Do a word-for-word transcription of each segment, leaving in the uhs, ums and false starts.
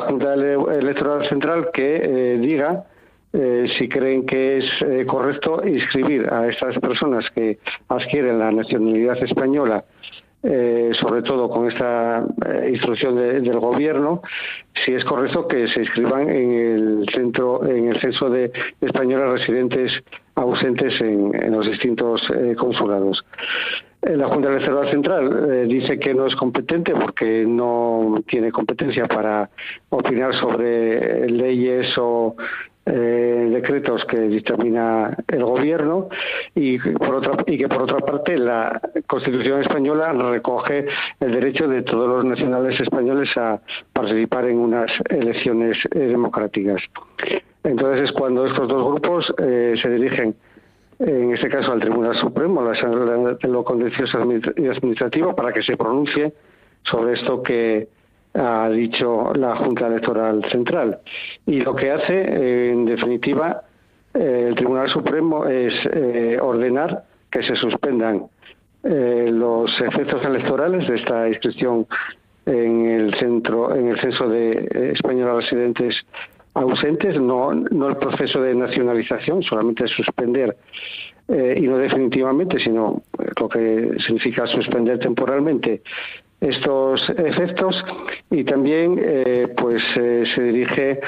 Junta Electoral Central que eh, diga eh, si creen que es eh, correcto inscribir a estas personas que adquieren la nacionalidad española, eh, sobre todo con esta eh, instrucción de, del gobierno, si es correcto que se inscriban en el centro, en el censo de españoles residentes ausentes en, en los distintos eh, consulados. La Junta Electoral Central eh, dice que no es competente porque no tiene competencia para opinar sobre leyes o eh, decretos que dictamina el gobierno y, por otra, y que por otra parte la Constitución española recoge el derecho de todos los nacionales españoles a participar en unas elecciones eh, democráticas. Entonces es cuando estos dos grupos eh, se dirigen, en este caso al Tribunal Supremo, a la, lo contencioso y administrativo, para que se pronuncie sobre esto que ha dicho la Junta Electoral Central. Y lo que hace, eh, en definitiva, eh, el Tribunal Supremo es eh, ordenar que se suspendan eh, los efectos electorales de esta inscripción en el centro, en el censo de eh, españoles residentes ausentes, no, no el proceso de nacionalización, solamente suspender, eh, y no definitivamente, sino lo que significa suspender temporalmente estos efectos, y también eh, pues eh, se dirige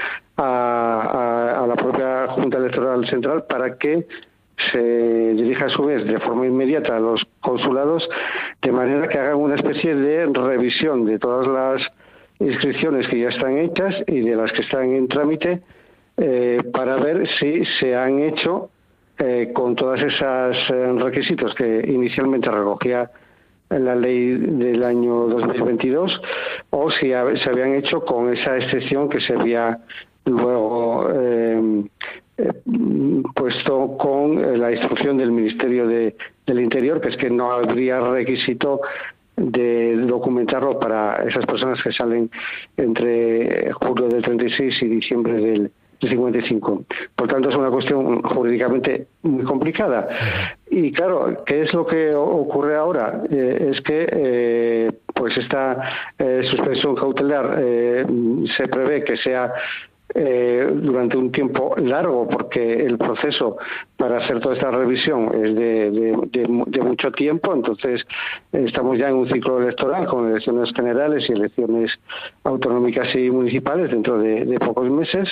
a, a, a la propia Junta Electoral Central para que se dirija a su vez de forma inmediata a los consulados, de manera que hagan una especie de revisión de todas las inscripciones que ya están hechas y de las que están en trámite, eh, para ver si se han hecho eh, con todos esos eh, requisitos que inicialmente recogía en la ley del año dos mil veintidós, o si ha, se habían hecho con esa excepción que se había luego eh, eh, puesto con la instrucción del Ministerio de, del Interior, que es que no habría requisito de documentarlo para esas personas que salen entre julio del treinta y seis y diciembre del cincuenta y cinco. Por tanto, es una cuestión jurídicamente muy complicada. Y claro, ¿qué es lo que ocurre ahora? Eh, es que eh, pues esta eh, suspensión cautelar eh, se prevé que sea Eh, durante un tiempo largo, porque el proceso para hacer toda esta revisión es de, de, de, de mucho tiempo. Entonces eh, estamos ya en un ciclo electoral con elecciones generales y elecciones autonómicas y municipales dentro de, de pocos meses,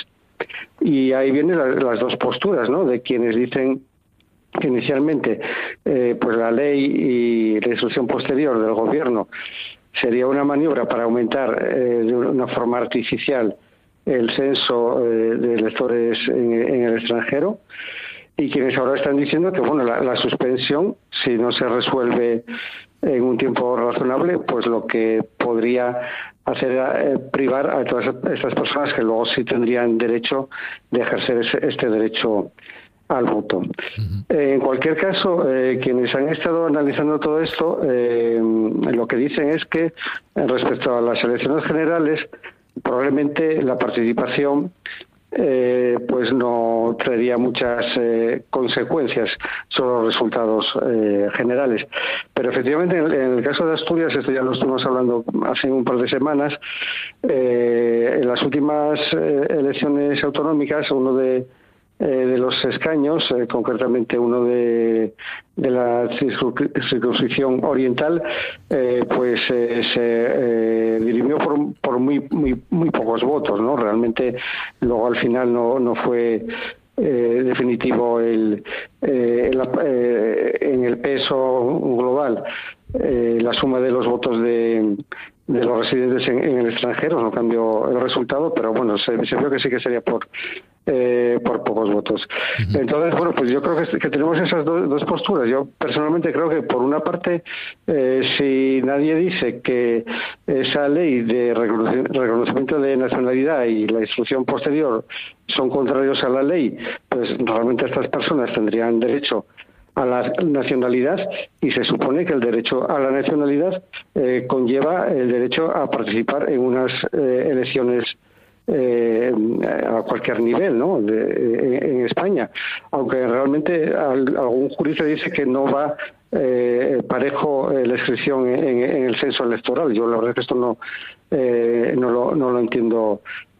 y ahí vienen las, las dos posturas, ¿no?, de quienes dicen que inicialmente eh, pues la ley y la instrucción posterior del gobierno sería una maniobra para aumentar eh, de una forma artificial el censo eh, de electores en, en el extranjero, y quienes ahora están diciendo que bueno, la, la suspensión, si no se resuelve en un tiempo razonable, pues lo que podría hacer eh, privar a todas estas personas que luego sí tendrían derecho de ejercer ese, este derecho al voto. Uh-huh. Eh, en cualquier caso, eh, quienes han estado analizando todo esto, eh, lo que dicen es que eh, respecto a las elecciones generales, probablemente la participación eh, pues no traería muchas eh, consecuencias sobre los resultados eh, generales. Pero efectivamente en, en el caso de Asturias, esto ya lo estuvimos hablando hace un par de semanas, eh, en las últimas eh, elecciones autonómicas, uno de Eh, de los escaños, eh, concretamente uno de, de la circunscripción oriental, eh, pues eh, se eh, dirimió por, por muy, muy, muy pocos votos, ¿no? Realmente luego al final no, no fue eh, definitivo el, eh, el, eh, en el peso global eh, la suma de los votos de de los residentes en, en el extranjero, no cambió el resultado, pero bueno, se, se vio que sí que sería por eh, por pocos votos. Uh-huh. Entonces, bueno, pues yo creo que, que tenemos esas do, dos posturas. Yo personalmente creo que por una parte, eh, si nadie dice que esa ley de reconocimiento de nacionalidad y la instrucción posterior son contrarios a la ley, pues realmente estas personas tendrían derecho a la nacionalidad, y se supone que el derecho a la nacionalidad eh, conlleva el derecho a participar en unas eh, elecciones eh, a cualquier nivel, ¿no?, de, en, en España, aunque realmente al, algún jurista dice que no va eh, parejo la inscripción en, en el censo electoral. Yo la verdad es que esto no eh, no lo no lo entiendo